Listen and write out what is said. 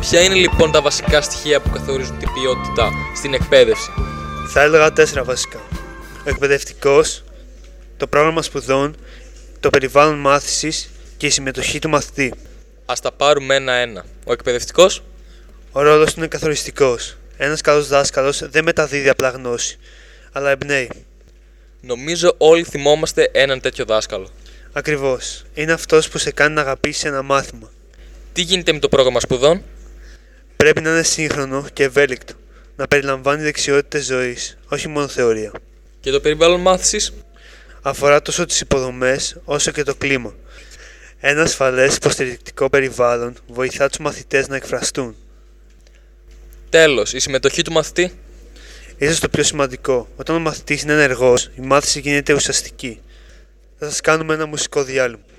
Ποια είναι λοιπόν τα βασικά στοιχεία που καθορίζουν την ποιότητα στην εκπαίδευση? Θα έλεγα 4 βασικά. Ο εκπαιδευτικός, το πρόγραμμα σπουδών, το περιβάλλον μάθησης και η συμμετοχή του μαθητή. Ας τα πάρουμε ένα-ένα. Ο εκπαιδευτικός. Ο ρόλος του είναι καθοριστικός. Ένας καλός δάσκαλος δεν μεταδίδει απλά γνώση, αλλά εμπνέει. Νομίζω όλοι θυμόμαστε έναν τέτοιο δάσκαλο. Ακριβώς. Είναι αυτός που σε κάνει να αγαπήσεις ένα μάθημα. Τι γίνεται με το πρόγραμμα σπουδών? Πρέπει να είναι σύγχρονο και ευέλικτο, να περιλαμβάνει δεξιότητες ζωής, όχι μόνο θεωρία. Και το περιβάλλον μάθησης? Αφορά τόσο τις υποδομές όσο και το κλίμα. Ένα ασφαλές υποστηρικτικό περιβάλλον βοηθά τους μαθητές να εκφραστούν. Τέλος, η συμμετοχή του μαθητή. Ίσως το πιο σημαντικό, όταν ο μαθητής είναι ενεργός, η μάθηση γίνεται ουσιαστική. Θα σας κάνουμε ένα μουσικό διάλειμμα.